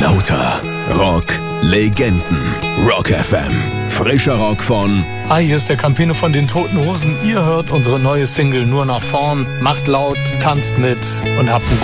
Lauter Rock-Legenden. Rock FM. Frischer Rock von... Hi, hier ist der Campino von den Toten Hosen. Ihr hört unsere neue Single Nur nach vorn. Macht laut, tanzt mit und habt einen